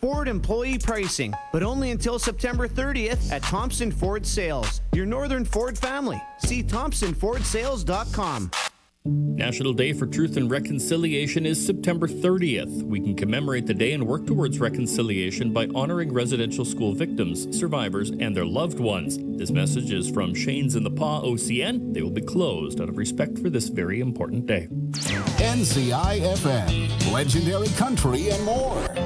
Ford employee pricing, but only until September 30th at Thompson Ford Sales, your northern Ford family. See thompsonfordsales.com. National Day for Truth and Reconciliation is September 30th. We can commemorate the day and work towards reconciliation by honoring residential school victims, survivors, and their loved ones. This message is from Shane's in the Paw OCN. They will be closed out of respect for this very important day. NCI FM, legendary country and more.